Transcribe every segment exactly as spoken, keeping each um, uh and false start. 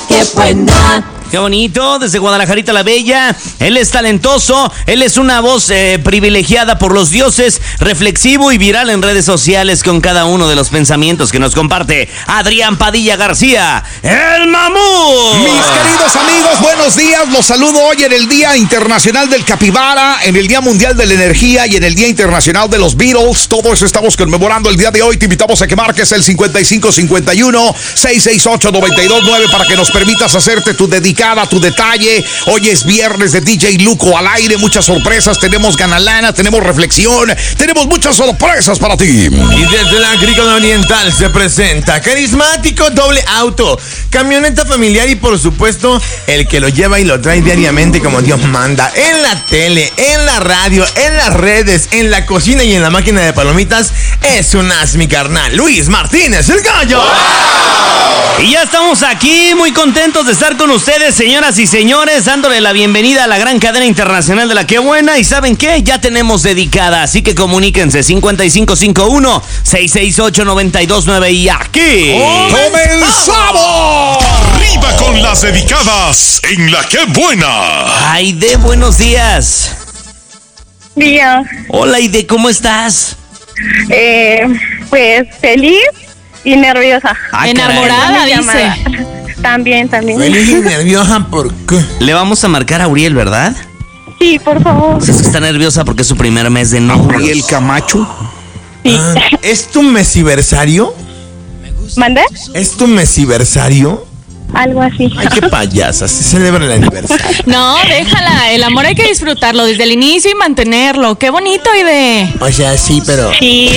que buena. Qué bonito, desde Guadalajarita la Bella. Él es talentoso, él es una voz eh, privilegiada por los dioses, reflexivo y viral en redes sociales con cada uno de los pensamientos que nos comparte Adrián Padilla García, el Mamut. Mis queridos amigos, buenos días. Los saludo hoy en el Día Internacional del Capibara, en el Día Mundial de la Energía y en el Día Internacional de los Beatles. Todo eso estamos conmemorando el día de hoy. Te invitamos a que marques el cincuenta y cinco cincuenta y uno, seiscientos sesenta y ocho, noventa y dos nueve para que nos permitas hacerte tu dedicada, tu detalle. Hoy es viernes de D J Luco al aire, muchas sorpresas, tenemos ganalana, tenemos reflexión, tenemos muchas sorpresas para ti. Y desde la Agrícola Oriental se presenta carismático doble auto, camioneta familiar y por supuesto el que lo lleva y lo trae diariamente como Dios manda, en la tele, en la radio, en las redes, en la cocina y en la máquina de palomitas. Es un as, mi carnal, Luis Martínez, el gallo. ¡Wow! Y ya estamos aquí, muy contentos de estar con ustedes, señoras y señores, dándole la bienvenida a la gran cadena internacional de la que buena. Y ¿saben qué? Ya tenemos dedicada, así que comuníquense cincuenta y cinco cincuenta y uno, seiscientos sesenta y ocho, noventa y dos nueve y aquí ¡comenzamos! Arriba con las dedicadas en la que buena. Aide, buenos días. Día. Hola Aide, ¿cómo estás? Eh, pues feliz y nerviosa. Ah, enamorada, caray. dice. También, también. Feliz y nerviosa, ¿por qué? Le vamos a marcar a Uriel, ¿verdad? Sí, por favor. Es que está nerviosa porque es su primer mes de novio. ¿Y el Camacho? Sí. Ah, ¿es tu mesiversario? ¿Mandé? ¿Es tu mesiversario? Algo así. Ay, qué payasa, se celebra el aniversario. No, déjala, el amor hay que disfrutarlo desde el inicio y mantenerlo. Qué bonito, Aide. O sea, sí, pero... Sí.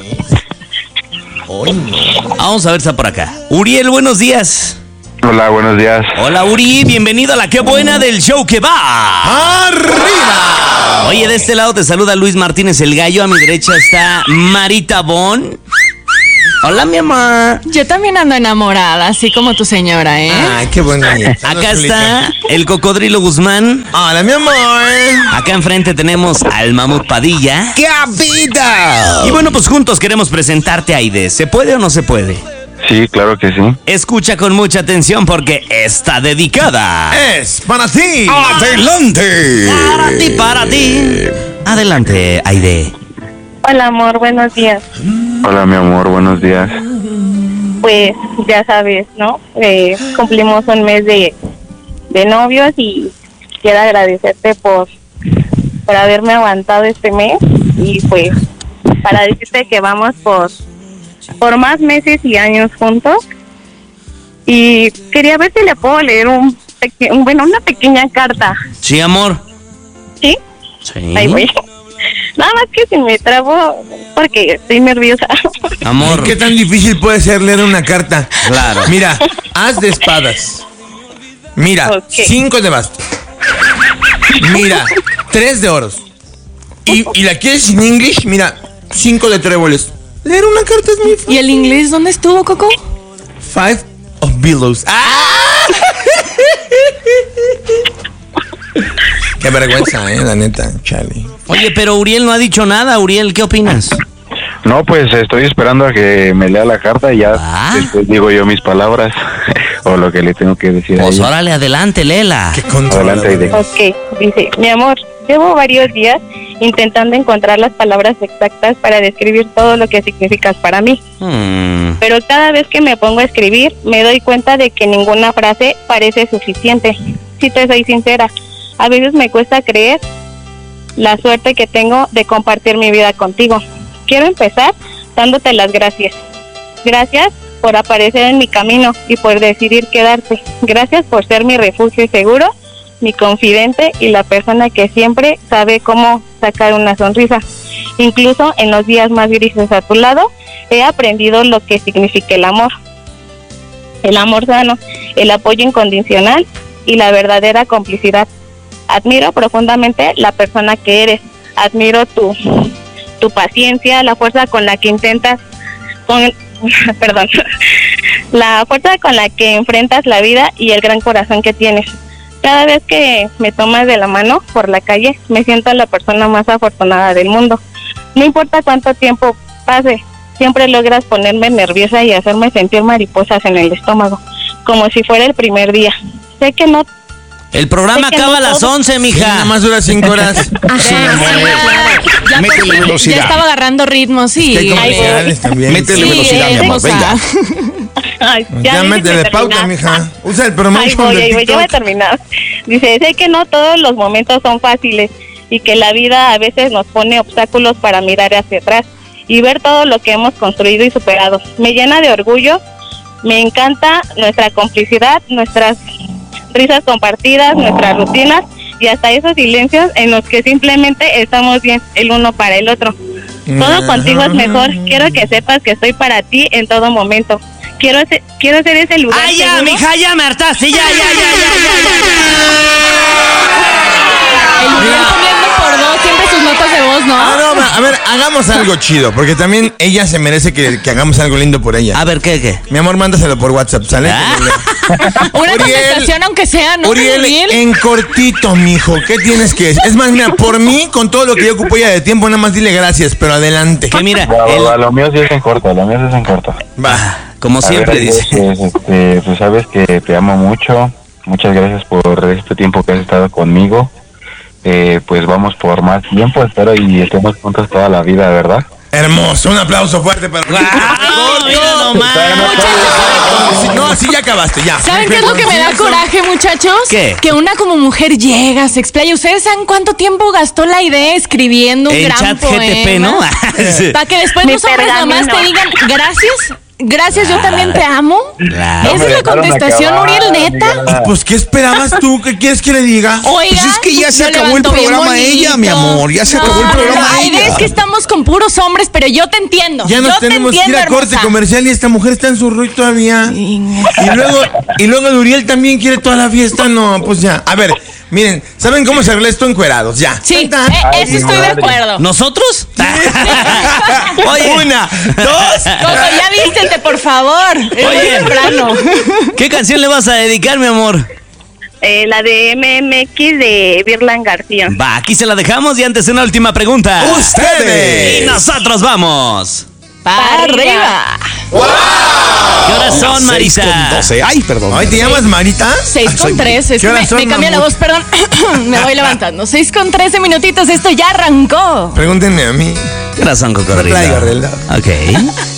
Ay, no. Vamos a ver si está por acá. Uriel, buenos días. Hola, buenos días. Hola Uri, bienvenido a la que buena del show que va ¡Arriba! Oye, de este lado te saluda Luis Martínez el gallo, a mi derecha está Marita Bon. Hola mi amor. Yo también ando enamorada, así como tu señora, ¿eh? Ay, qué buena. Acá está el Cocodrilo Guzmán. Hola, mi amor. Acá enfrente tenemos al Mamut Padilla. ¡Qué vida! Y bueno, pues juntos queremos presentarte, Aide. ¿Se puede o no se puede? Sí, claro que sí. Escucha con mucha atención porque está dedicada. Es para ti. ¡Adelante! Para ti, para ti. Adelante, Aide. Hola, amor, buenos días. Hola, mi amor, buenos días. Pues ya sabes, ¿no? Eh, cumplimos un mes de, de novios y quiero agradecerte por, por haberme aguantado este mes y pues para decirte que vamos por, por más meses y años juntos. Y quería ver si le puedo leer un, peque- un bueno, una pequeña carta. Sí, amor. ¿Sí? Sí. Ahí voy. Nada más que si me trabo porque estoy nerviosa. Amor. ¿Qué tan difícil puede ser leer una carta? Claro. Mira, as de espadas. Mira, Ok. cinco de bastos. Mira, tres de oros. Y, y la quieres en English, mira, cinco de tréboles. Leer una carta es muy fácil. ¿Y el inglés dónde estuvo, Coco? Five of billows. ¡Ah! Qué vergüenza, eh, la neta, Charlie. Oye, pero Uriel no ha dicho nada. Uriel, ¿qué opinas? No, pues estoy esperando a que me lea la carta y ya Ah. después digo yo mis palabras o lo que le tengo que decir a Pues ella. órale, adelante, léela. Qué controlador. Adelante, Aide. Ok, dice, mi amor, llevo varios días intentando encontrar las palabras exactas para describir todo lo que significas para mí. Hmm. Pero cada vez que me pongo a escribir, me doy cuenta de que ninguna frase parece suficiente. Si te soy sincera, a veces me cuesta creer la suerte que tengo de compartir mi vida contigo. Quiero empezar dándote las gracias. Gracias por aparecer en mi camino y por decidir quedarte. Gracias por ser mi refugio seguro, mi confidente y la persona que siempre sabe cómo sacar una sonrisa. Incluso en los días más grises a tu lado, he aprendido lo que significa el amor. El amor sano, el apoyo incondicional y la verdadera complicidad. Admiro profundamente la persona que eres. Admiro tu, tu paciencia, la fuerza con la que intentas, con, perdón, la fuerza con la que enfrentas la vida y el gran corazón que tienes. Cada vez que me tomas de la mano por la calle, me siento la persona más afortunada del mundo. No importa cuánto tiempo pase, siempre logras ponerme nerviosa y hacerme sentir mariposas en el estómago. como si fuera el primer día. Sé que no. El programa sé que acaba no a las todo- once, Sí, mija. nada más dura cinco horas. Ya, Métele ya velocidad. estaba agarrando ritmo, sí. Que hay Ay, comerciales también. Métele Sí, velocidad, mi amor, hermosa. venga. Ay, Ya déjenme métele pauta, terminar. mija. Usa el Ahí promotion voy, ahí del voy, ya voy a TikTok. terminar. Dice, sé que no todos los momentos son fáciles y que la vida a veces nos pone obstáculos para mirar hacia atrás y ver todo lo que hemos construido y superado. Me llena de orgullo, me encanta nuestra complicidad, nuestras risas compartidas, nuestras rutinas y hasta esos silencios en los que simplemente estamos bien el uno para el otro. Todo contigo es mejor, quiero que sepas que estoy para ti en todo momento. Quiero ser, quiero ser ese lugar ¡Ay, ya, seguro. mija, ya me hartaste! ¡Ya, ya, ya, El Uriel poniendo por dos siempre sus notas de voz, ¿no? Ah, no, ma- a ver, hagamos algo chido, porque también ella se merece que, que hagamos algo lindo por ya! ella. A ver, ¿qué, qué? Mi amor, mándaselo por WhatsApp, ¿sale? Ah. Una Uriel, contestación, aunque sea, ¿no? Uriel, Uriel. en cortito, mijo, ¿qué tienes que decir? Es más, mira, por mí, con todo lo que yo ocupo ya de tiempo, nada más dile gracias, pero adelante. Que mira, Va, va, va, el- lo mío sí es en corto, lo mío sí es en corto. Va. como A siempre ver, dice. Pues, este, pues sabes que te amo mucho. Muchas gracias por este tiempo que has estado conmigo. Eh, pues vamos por más tiempo, espero y estemos juntos toda la vida, ¿verdad? Hermoso, un aplauso fuerte para ¡Guau! ¡Mira nomás! Sí, no, así ya acabaste, ya. ¿Saben qué es lo que me da coraje, muchachos? ¿Qué? Que una como mujer llega, se explaya. ¿Ustedes saben cuánto tiempo gastó la idea escribiendo un En gran chat poema? G T P, ¿no? Sí. Para que después Mi los hombres nomás pergamino. te digan gracias, gracias, yo también te amo. Claro. Esa me es la dejaron contestación, acabar, Uriel, neta. amiga. Pues, ¿qué esperabas tú? ¿Qué quieres que le diga? Oiga, Pues es que ya se lo acabó el levantó bien programa ella, mi bonito. amor, ya se acabó el programa no, ella. Es que estamos con puros hombres, pero yo te entiendo. Ya nos yo tenemos te que ir entiendo, a corte hermosa. comercial y esta mujer está en su rollo todavía. Y luego, y luego el Uriel también quiere toda la fiesta. No, pues ya. A ver, miren, ¿saben cómo se arregla esto encuerados? Ya. Sí, Tan, tan. eh, Ay, eso mi estoy de madre. acuerdo. ¿Nosotros? Oye, Una, dos. Coco, ya vístete, por favor. Es muy Oye. temprano. ¿qué canción le vas a dedicar, mi amor? Eh, la de M M X de Virlan García. Va, aquí se la dejamos y antes una última pregunta. Ustedes. Y nosotros vamos. Para arriba. arriba. ¿Qué horas son, Seis Marisa? con doce. Ay, perdón. ¿Hoy te llamas Marita? seis soy- con tres. Es ¿Qué que me, horas son, me cambia la mamut? voz, perdón. Me voy levantando. seis con trece minutitos. Esto ya arrancó. Pregúntenme a mí. ¿Qué horas son, cocodrilo? No traigo reloj. Ok.